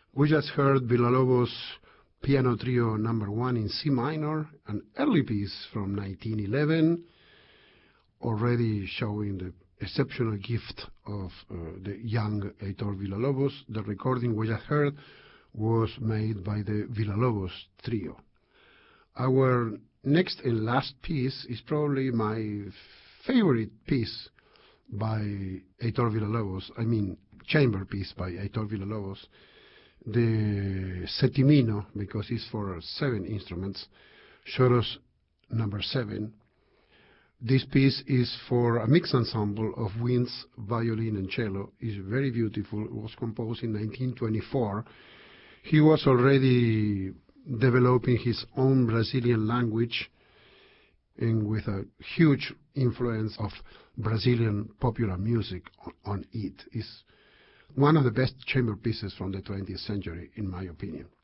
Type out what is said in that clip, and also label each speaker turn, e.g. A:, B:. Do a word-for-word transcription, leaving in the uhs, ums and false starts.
A: We just heard Villa-Lobos Piano Trio number one in C minor, an early piece from nineteen eleven, already showing the exceptional gift of uh, the young Heitor Villa-Lobos. The recording we just heard was made by the Villa-Lobos Trio. Our next and last piece is probably my favorite piece by Heitor Villa-Lobos, I mean chamber piece by Heitor Villa-Lobos, the Settimino, because it's for seven instruments, Choros number seven. This piece is for a mixed ensemble of winds, violin and cello. It's very beautiful. It was composed in nineteen twenty-four. He was already developing his own Brazilian language and with a huge influence of Brazilian popular music on, on it. It's one of the best chamber pieces from the twentieth century, in my opinion.